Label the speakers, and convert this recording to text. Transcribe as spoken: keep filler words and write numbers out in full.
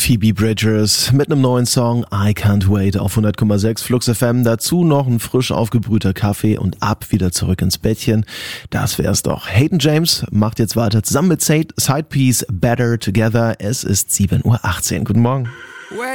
Speaker 1: Phoebe Bridgers mit einem neuen Song I Can't Wait auf hundert Komma sechs Flux F M. Dazu noch ein frisch aufgebrühter Kaffee und ab wieder zurück ins Bettchen. Das wär's doch. Hayden James macht jetzt weiter zusammen mit Sidepiece Better Together. Es ist sieben Uhr achtzehn. Guten Morgen.